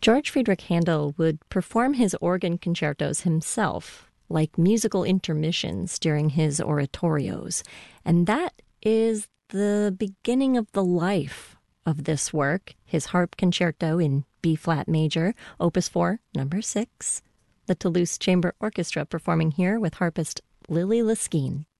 George Friedrich Handel would perform his organ concertos himself, like musical intermissions during his oratorios. And that is the beginning of the life of this work, his harp concerto in B-flat major, Opus 4, number 6. The Toulouse Chamber Orchestra performing here with harpist Lily Liskine.